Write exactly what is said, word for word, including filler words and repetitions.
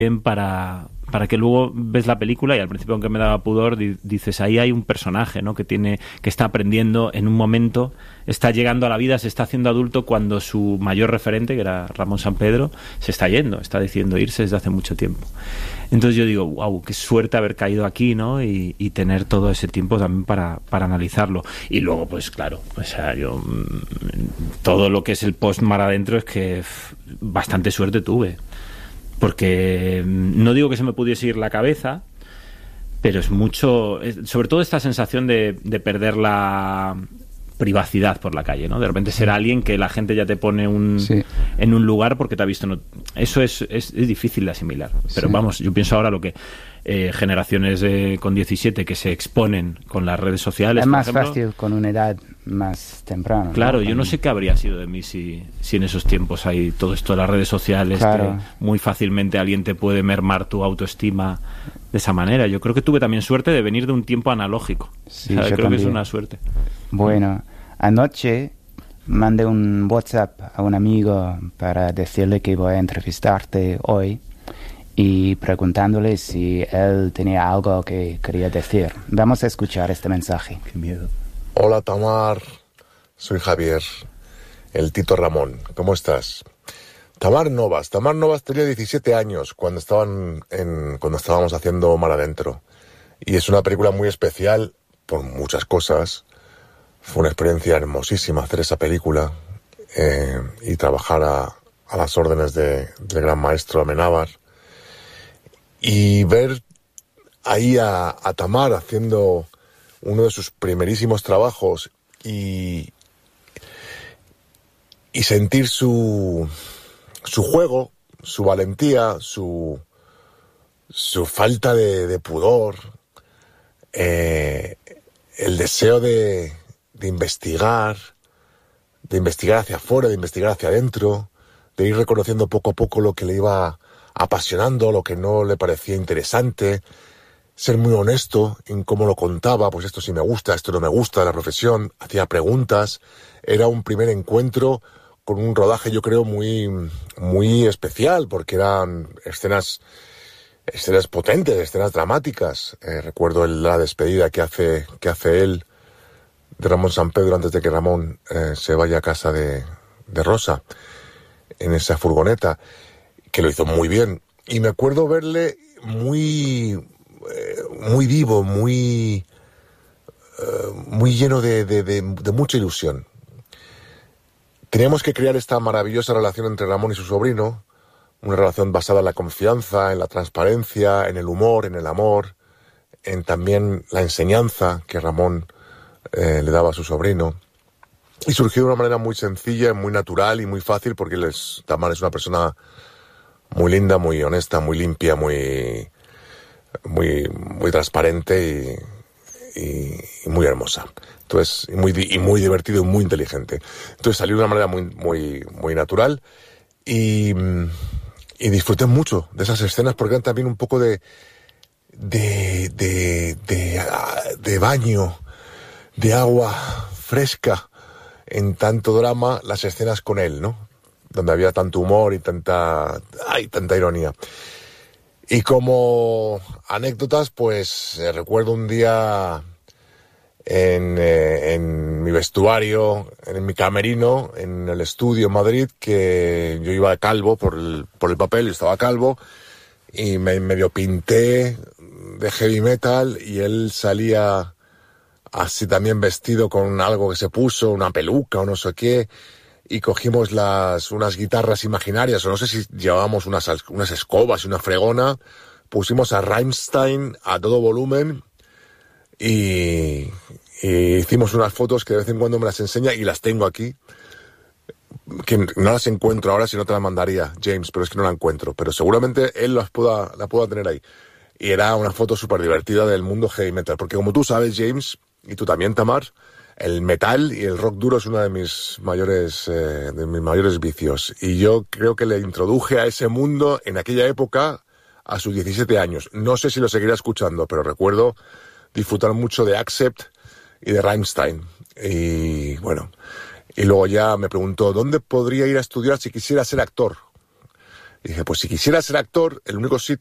bien para, para que luego ves la película y al principio, aunque me daba pudor, di, dices, ahí hay un personaje, ¿no? que tiene que está aprendiendo en un momento, está llegando a la vida, se está haciendo adulto cuando su mayor referente, que era Ramón Sampedro, se está yendo, está decidiendo irse desde hace mucho tiempo. Entonces yo digo, wow, qué suerte haber caído aquí, ¿no? Y, y tener todo ese tiempo también para, para analizarlo. Y luego, pues claro, o sea, yo todo lo que es el post mar adentro es que pff, bastante suerte tuve. Porque no digo que se me pudiese ir la cabeza, pero es mucho, sobre todo esta sensación de, de perder la privacidad por la calle, ¿no? De repente ser alguien que la gente ya te pone un, sí. en un lugar porque te ha visto. No, eso es, es, es difícil de asimilar. Pero sí. vamos, yo pienso ahora lo que eh, generaciones eh, con diecisiete que se exponen con las redes sociales. Es más por ejemplo, fácil con una edad más temprana. Claro, ¿no? yo no sé qué habría sido de mí si, si en esos tiempos hay todo esto de las redes sociales, claro. que muy fácilmente alguien te puede mermar tu autoestima de esa manera. Yo creo que tuve también suerte de venir de un tiempo analógico. Sí, o sea, yo creo también. que es una suerte. Bueno, anoche mandé un WhatsApp a un amigo para decirle que voy a entrevistarte hoy y preguntándole si él tenía algo que quería decir. Vamos a escuchar este mensaje. Qué miedo. Hola Tamar, soy Javier, el Tito Ramón. ¿Cómo estás? Tamar Novas. Tamar Novas tenía diecisiete años cuando estaban en, cuando estábamos haciendo Mar Adentro. Y es una película muy especial por muchas cosas. Fue una experiencia hermosísima hacer esa película eh, y trabajar a, a las órdenes de, del gran maestro Amenábar. Y ver ahí a, a Tamar haciendo uno de sus primerísimos trabajos y, y sentir su, su juego, su valentía, su, su falta de, de pudor, eh, el deseo de, de investigar, de investigar hacia afuera, de investigar hacia adentro, de ir reconociendo poco a poco lo que le iba apasionando, lo que no le parecía interesante, ser muy honesto en cómo lo contaba, pues esto sí me gusta, esto no me gusta de la profesión, hacía preguntas, era un primer encuentro con un rodaje yo creo muy, muy especial, porque eran escenas, escenas potentes, escenas dramáticas. Eh, recuerdo la despedida que hace, que hace él de Ramón Sampedro antes de que Ramón eh, se vaya a casa de, de Rosa, en esa furgoneta, que lo hizo muy bien. Y me acuerdo verle muy, eh, muy vivo, muy, eh, muy lleno de, de, de, de mucha ilusión. Teníamos que crear esta maravillosa relación entre Ramón y su sobrino, una relación basada en la confianza, en la transparencia, en el humor, en el amor, en también la enseñanza que Ramón eh, le daba a su sobrino. Y surgió de una manera muy sencilla, muy natural y muy fácil, porque él es, Tamar es una persona muy linda, muy honesta, muy limpia, muy, muy, muy transparente y, y, y muy hermosa. Entonces, y muy, y muy divertido y muy inteligente. Entonces salió de una manera muy, muy, muy natural y, y disfruté mucho de esas escenas porque eran también un poco de, de, de, de, de baño, de agua fresca en tanto drama, las escenas con él, ¿no? Donde había tanto humor y tanta, ay, tanta ironía. Y como anécdotas, pues eh, recuerdo un día en, eh, en mi vestuario, en mi camerino, en el estudio en Madrid, que yo iba calvo por el, por el papel, yo estaba calvo, y me medio pinté de heavy metal, y él salía así también vestido con algo que se puso, una peluca o no sé qué, y cogimos las unas guitarras imaginarias, o no sé si llevábamos unas, unas escobas y una fregona, pusimos a Rammstein a todo volumen y, y hicimos unas fotos que de vez en cuando me las enseña y las tengo aquí, que no las encuentro ahora, si no te las mandaría, James, pero es que no la encuentro, pero seguramente él las pueda, la pueda tener ahí. Y era una foto súper divertida del mundo heavy metal, porque como tú sabes, James, y tú también, Tamar, el metal y el rock duro es uno de mis mayores eh, de mis mayores vicios. Y yo creo que le introduje a ese mundo en aquella época a sus diecisiete años. No sé si lo seguirá escuchando, pero recuerdo disfrutar mucho de Accept y de Rammstein. Y bueno, y luego ya me preguntó, ¿dónde podría ir a estudiar si quisiera ser actor? Y dije, pues si quisiera ser actor, el único sitio